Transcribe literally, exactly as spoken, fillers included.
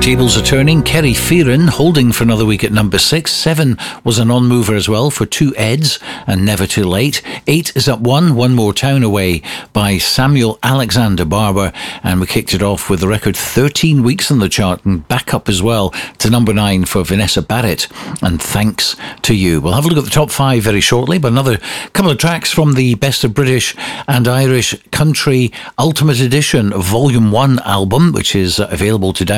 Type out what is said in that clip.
Tables are turning. Kerry Fearon holding for another week at number six. Seven was a non-mover as well for Two Eds and Never Too Late. Eight is up one, One More Town Away by Samuel Alexander Barber. And we kicked it off with the record thirteen weeks on the chart and back up as well to number nine for Vanessa Barrett and Thanks to You. We'll have a look at the top five very shortly, but another couple of tracks from the Best of British and Irish Country Ultimate Edition Volume one album, which is available to download